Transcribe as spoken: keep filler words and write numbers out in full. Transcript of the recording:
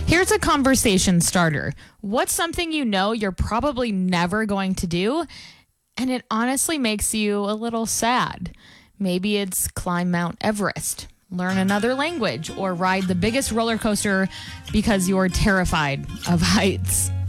Here's a conversation starter. What's something you know you're probably never going to do, and it honestly makes you a little sad? Maybe it's climb Mount Everest, learn another language, or ride the biggest roller coaster because you're terrified of heights.